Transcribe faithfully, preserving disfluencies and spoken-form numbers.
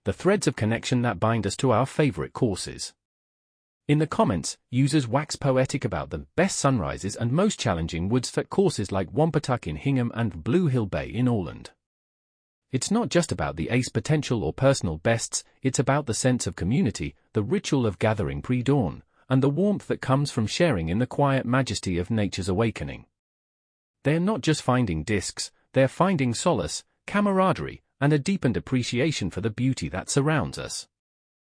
the threads of connection that bind us to our favorite courses. In the comments, users wax poetic about the best sunrises and most challenging woods at courses like Wampatuck in Hingham and Blue Hill Bay in Orland. It's not just about the ace potential or personal bests, it's about the sense of community, the ritual of gathering pre-dawn, and the warmth that comes from sharing in the quiet majesty of nature's awakening. They're not just finding discs, they're finding solace, camaraderie, and a deepened appreciation for the beauty that surrounds us.